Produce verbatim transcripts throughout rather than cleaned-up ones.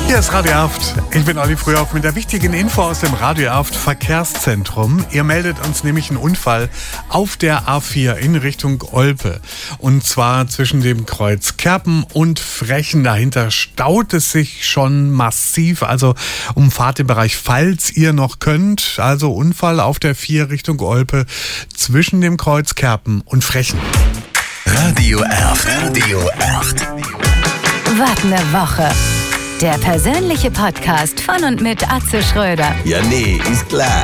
Hier ist Radio Erft. Ich bin Olli Frühauf mit der wichtigen Info aus dem Radio Erft Verkehrszentrum. Ihr meldet uns nämlich einen Unfall auf der A vier in Richtung Olpe. Und zwar zwischen dem Kreuz Kerpen und Frechen. Dahinter staut es sich schon massiv. Also umfahrt den Bereich, falls ihr noch könnt. Also Unfall auf der vier Richtung Olpe zwischen dem Kreuz Kerpen und Frechen. Radio Erft. Radio Erft. Was ne Woche. Der persönliche Podcast von und mit Atze Schröder. Ja, nee, ist klar.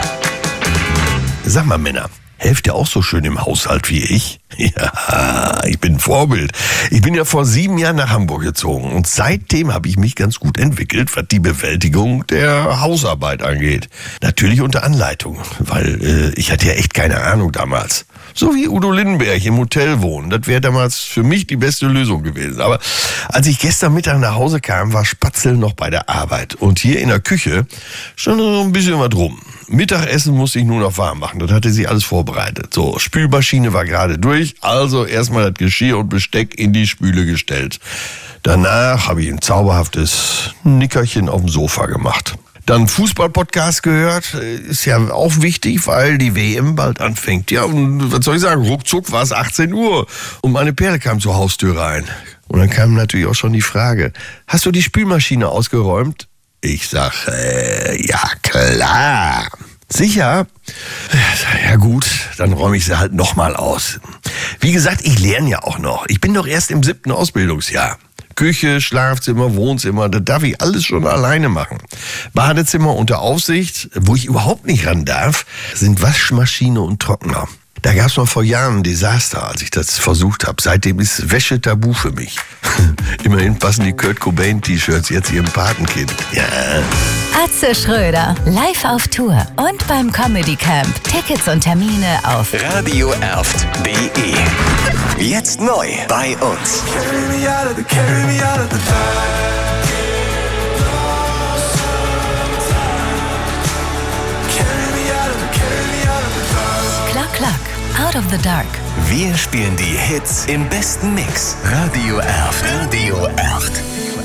Sag mal, Männer, helft ihr auch so schön im Haushalt wie ich? Ja, ich bin ein Vorbild. Ich bin ja vor sieben Jahren nach Hamburg gezogen und seitdem habe ich mich ganz gut entwickelt, was die Bewältigung der Hausarbeit angeht. Natürlich unter Anleitung, weil äh, ich hatte ja echt keine Ahnung damals. So wie Udo Lindenberg im Hotel wohnen. Das wäre damals für mich die beste Lösung gewesen. Aber als ich gestern Mittag nach Hause kam, war Spatzel noch bei der Arbeit. Und hier in der Küche stand so ein bisschen was rum. Mittagessen musste ich nur noch warm machen. Das hatte sie alles vorbereitet. So, Spülmaschine war gerade durch. Also erstmal das Geschirr und Besteck in die Spüle gestellt. Danach habe ich ein zauberhaftes Nickerchen auf dem Sofa gemacht. Dann Fußball-Podcast gehört, ist ja auch wichtig, weil die W M bald anfängt. Ja, und was soll ich sagen, ruckzuck war es achtzehn Uhr und meine Perle kam zur Haustür rein. Und dann kam natürlich auch schon die Frage, hast du die Spülmaschine ausgeräumt? Ich sag, äh, ja klar. Sicher? Ja gut, dann räume ich sie halt nochmal aus. Wie gesagt, ich lerne ja auch noch. Ich bin doch erst im siebten Ausbildungsjahr. Küche, Schlafzimmer, Wohnzimmer, das darf ich alles schon alleine machen. Badezimmer unter Aufsicht, wo ich überhaupt nicht ran darf, sind Waschmaschine und Trockner. Da gab es mal vor Jahren ein Desaster, als ich das versucht habe. Seitdem ist Wäsche tabu für mich. Immerhin passen die Kurt Cobain-T-Shirts jetzt ihrem Patenkind. Ja. Atze Schröder, live auf Tour und beim Comedy Camp. Tickets und Termine auf radio erft punkt de. Jetzt neu bei uns. Klack, Klack, Out of the Dark. Wir spielen die Hits im besten Mix. Radio Erft. Radio Erft.